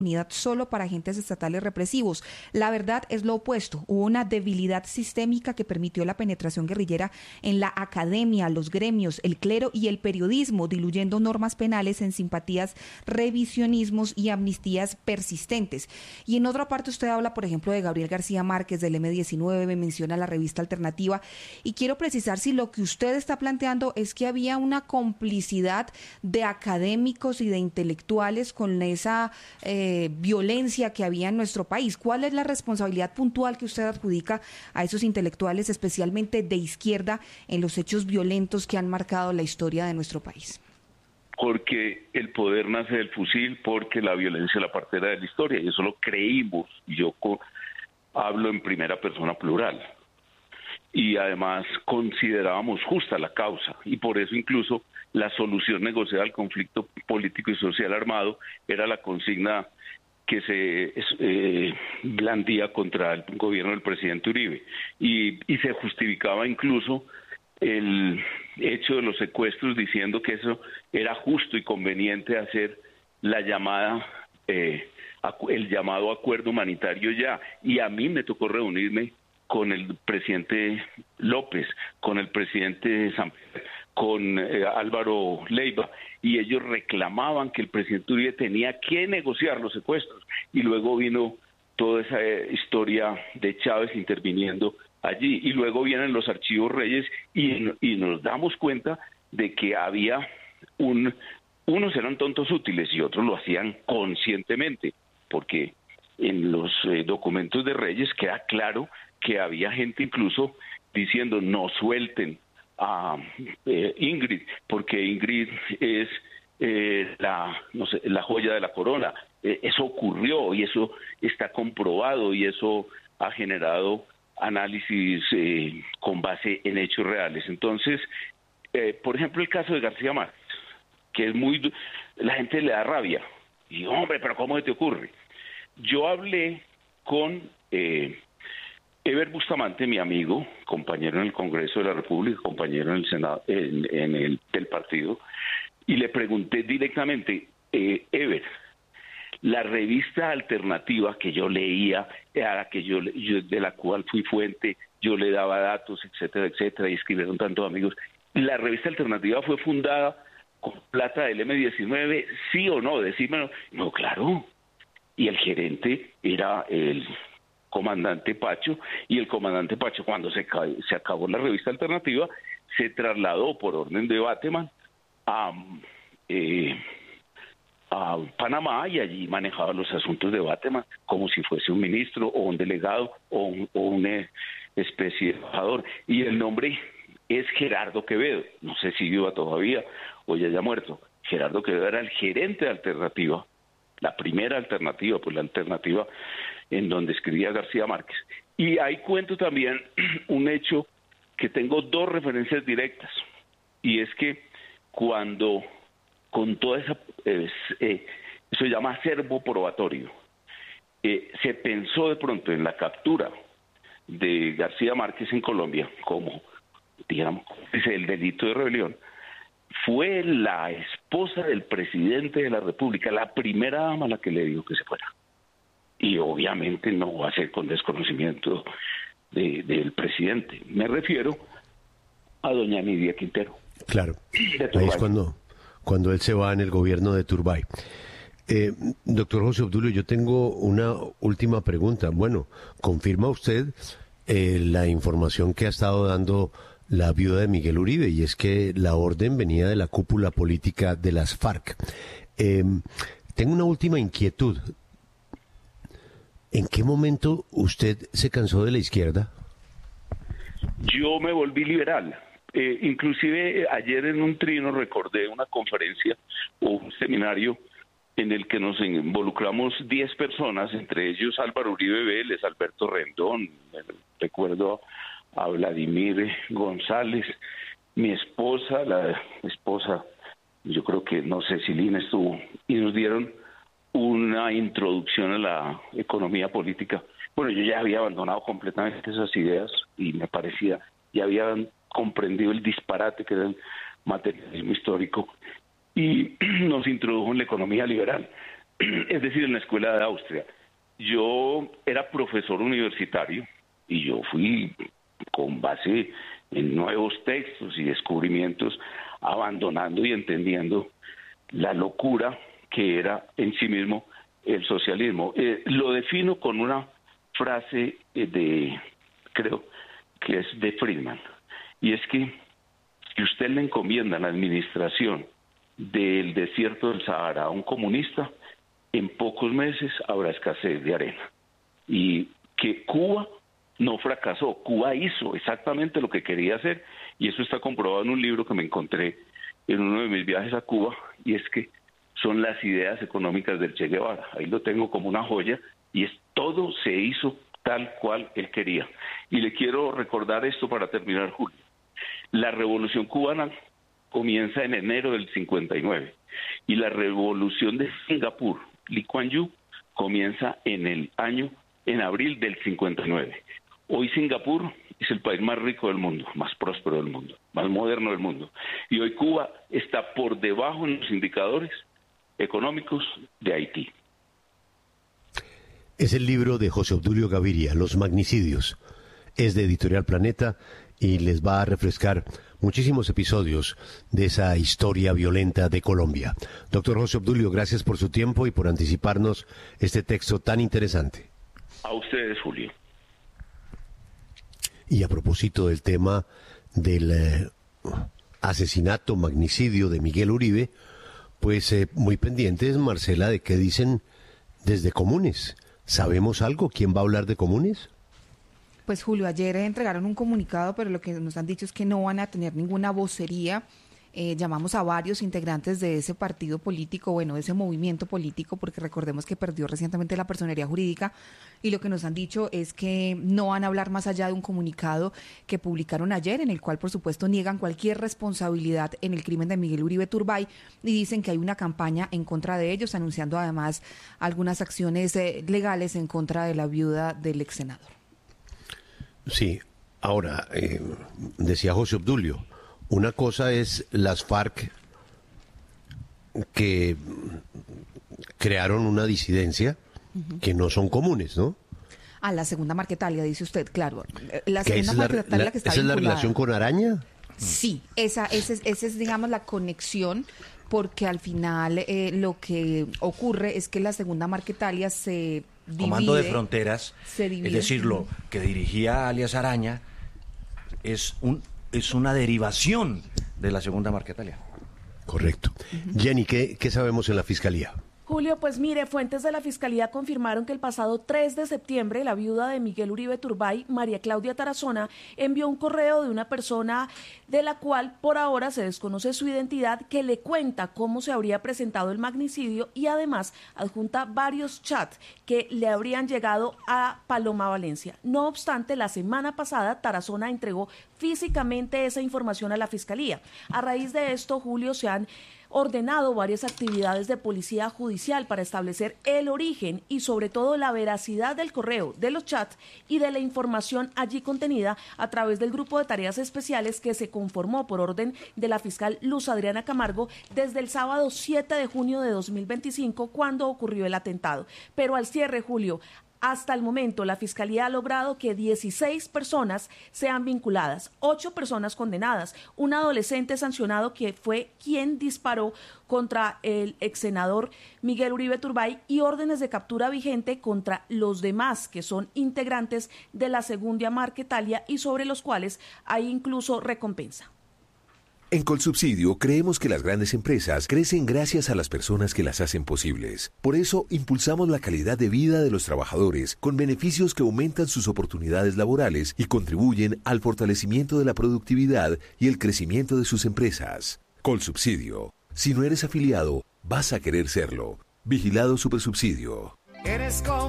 unidad solo para agentes estatales represivos. La verdad es lo opuesto. Hubo una debilidad sistémica que permitió la penetración guerrillera en la academia, los gremios, el clero y el periodismo, diluyendo normas penales en simpatías, revisionismos y amnistías persistentes. Y en otra parte usted habla, por ejemplo, de Gabriel García Márquez, del M-19, me menciona la revista Alternativa, y quiero precisar si lo que usted está planteando es que había una complicidad de académicos y de intelectuales con esa violencia que había en nuestro país. ¿Cuál es la responsabilidad puntual que usted adjudica a esos intelectuales, especialmente de izquierda, en los hechos violentos que han marcado la historia de nuestro país? Porque el poder nace del fusil, porque la violencia es la partera de la historia, y eso lo creímos, y yo hablo en primera persona plural. Y además considerábamos justa la causa, y por eso incluso la solución negociada al conflicto político y social armado era la consigna que se blandía contra el gobierno del presidente Uribe, y se justificaba incluso el hecho de los secuestros diciendo que eso era justo y conveniente hacer la llamada el llamado acuerdo humanitario ya. Y a mí me tocó reunirme con el presidente López, con el presidente con Álvaro Leiva, y ellos reclamaban que el presidente Uribe tenía que negociar los secuestros, y luego vino toda esa historia de Chávez interviniendo allí, y luego vienen los archivos Reyes, y nos damos cuenta de que había unos eran tontos útiles y otros lo hacían conscientemente, porque en los documentos de Reyes queda claro que había gente incluso diciendo no suelten a Ingrid, porque Ingrid es la joya de la corona. Eso ocurrió y eso está comprobado, y eso ha generado análisis con base en hechos reales. Entonces, por ejemplo, el caso de García Márquez, que es la gente le da rabia. Y hombre, pero ¿cómo se te ocurre? Yo hablé con Ever Bustamante, mi amigo, compañero en el Congreso de la República, compañero en el Senado, del partido, y le pregunté directamente, Ever, la revista Alternativa que yo leía, a la que yo de la cual fui fuente, yo le daba datos, etcétera, etcétera, y escribieron tantos amigos, ¿la revista Alternativa fue fundada con plata del M-19, sí o no? Decímelo. No, claro. Y el gerente era el comandante Pacho, y el comandante Pacho, cuando se acabó la revista Alternativa, se trasladó por orden de Bateman a Panamá, y allí manejaba los asuntos de Bateman como si fuese un ministro o un delegado o una especie de embajador. Y el nombre es Gerardo Quevedo, no sé si viva todavía o ya haya muerto. Gerardo Quevedo era el gerente de Alternativa, la primera Alternativa, pues la Alternativa en donde escribía García Márquez. Y ahí cuento también un hecho que tengo dos referencias directas, y es que cuando con toda esa, eso se llama acervo probatorio, se pensó de pronto en la captura de García Márquez en Colombia como, digamos, el delito de rebelión, fue la esposa del presidente de la República, la primera dama, la que le dijo que se fuera. Y obviamente no va a ser con desconocimiento del presidente. Me refiero a doña Nidia Quintero. Claro, ahí es cuando él se va en el gobierno de Turbay. Doctor José Obdulio, yo tengo una última pregunta. Bueno, ¿confirma usted la información que ha estado dando la viuda de Miguel Uribe, y es que la orden venía de la cúpula política de las FARC? Tengo una última inquietud. ¿En qué momento usted se cansó de la izquierda? Yo me volví liberal. Inclusive ayer en un trino recordé una conferencia o un seminario en el que nos involucramos 10 personas, entre ellos Álvaro Uribe Vélez, Alberto Rendón, recuerdo a Vladimir González, mi esposa, la esposa, yo creo que no sé si Lina estuvo, y nos dieron una introducción a la economía política. Bueno, yo ya había abandonado completamente esas ideas y me parecía, ya habían comprendido el disparate que era el materialismo histórico, y nos introdujo en la economía liberal. es decir, en la Escuela de Austria. Yo era profesor universitario y yo fui con base en nuevos textos y descubrimientos, abandonando y entendiendo la locura que era en sí mismo el socialismo. Lo defino con una frase creo que es de Friedman, y es que si usted le encomienda la administración del desierto del Sahara a un comunista, en pocos meses habrá escasez de arena. Y que Cuba no fracasó, Cuba hizo exactamente lo que quería hacer, y eso está comprobado en un libro que me encontré en uno de mis viajes a Cuba, y es que son las ideas económicas del Che Guevara. Ahí lo tengo como una joya, y todo se hizo tal cual él quería. Y le quiero recordar esto para terminar, Julio. La Revolución Cubana comienza en enero del 59, y la Revolución de Singapur, Lee Kuan Yew, comienza en abril del 59. Hoy Singapur es el país más rico del mundo, más próspero del mundo, más moderno del mundo. Y hoy Cuba está por debajo en los indicadores económicos de Haití. Es el libro de José Obdulio Gaviria, Los Magnicidios. Es de Editorial Planeta y les va a refrescar muchísimos episodios de esa historia violenta de Colombia. Doctor José Obdulio, gracias por su tiempo y por anticiparnos este texto tan interesante. A ustedes, Julio. Y a propósito del tema del asesinato, magnicidio de Miguel Uribe, pues muy pendientes, Marcela, de qué dicen desde Comunes. ¿Sabemos algo? ¿Quién va a hablar de Comunes? Pues Julio, ayer entregaron un comunicado, pero lo que nos han dicho es que no van a tener ninguna vocería. Llamamos a varios integrantes de ese partido político, de ese movimiento político, porque recordemos que perdió recientemente la personería jurídica, y lo que nos han dicho es que no van a hablar más allá de un comunicado que publicaron ayer, en el cual por supuesto niegan cualquier responsabilidad en el crimen de Miguel Uribe Turbay, y dicen que hay una campaña en contra de ellos, anunciando además algunas acciones legales en contra de la viuda del ex senador. Sí, ahora, decía José Obdulio, una cosa es las FARC que crearon una disidencia que no son comunes, ¿no? La segunda Marquetalia, dice usted, claro. La segunda Marquetalia que está ¿Esa es la relación con Araña? Sí, esa es, digamos, la conexión, porque al final lo que ocurre es que la segunda Marquetalia se divide. Comando de Fronteras, es decir, lo que dirigía alias Araña, es una derivación de la segunda Marquetalia. Correcto. Jenny, ¿qué sabemos en la Fiscalía? Julio, pues mire, fuentes de la Fiscalía confirmaron que el pasado 3 de septiembre la viuda de Miguel Uribe Turbay, María Claudia Tarazona, envió un correo de una persona de la cual por ahora se desconoce su identidad, que le cuenta cómo se habría presentado el magnicidio, y además adjunta varios chats que le habrían llegado a Paloma Valencia. No obstante, la semana pasada Tarazona entregó físicamente esa información a la Fiscalía. A raíz de esto, Julio, se han ordenado varias actividades de policía judicial para establecer el origen y sobre todo la veracidad del correo, de los chats y de la información allí contenida a través del grupo de tareas especiales que se conformó por orden de la fiscal Luz Adriana Camargo desde el sábado 7 de junio de 2025, cuando ocurrió el atentado. Pero al cierre, Julio, hasta el momento, la Fiscalía ha logrado que 16 personas sean vinculadas, 8 personas condenadas, un adolescente sancionado que fue quien disparó contra el ex senador Miguel Uribe Turbay, y órdenes de captura vigente contra los demás que son integrantes de la segunda Marquetalia y sobre los cuales hay incluso recompensa. En Colsubsidio creemos que las grandes empresas crecen gracias a las personas que las hacen posibles. Por eso impulsamos la calidad de vida de los trabajadores con beneficios que aumentan sus oportunidades laborales y contribuyen al fortalecimiento de la productividad y el crecimiento de sus empresas. Colsubsidio. Si no eres afiliado, vas a querer serlo. Vigilado Supersubsidio. Eres como